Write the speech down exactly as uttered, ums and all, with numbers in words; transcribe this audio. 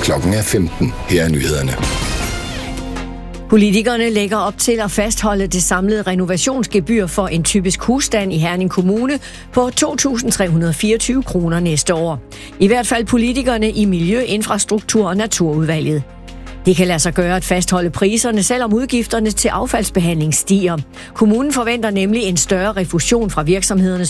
Klokken er femten. Her er nyhederne. Politikerne lægger op til at fastholde det samlede renovationsgebyr for en typisk husstand i Herning Kommune på to tusind tre hundrede og fireogtyve kroner næste år. I hvert fald politikerne i Miljø-, Infrastruktur- og Naturudvalget. Det kan lade sig gøre at fastholde priserne, selvom udgifterne til affaldsbehandling stiger. Kommunen forventer nemlig en større refusion fra virksomhedernes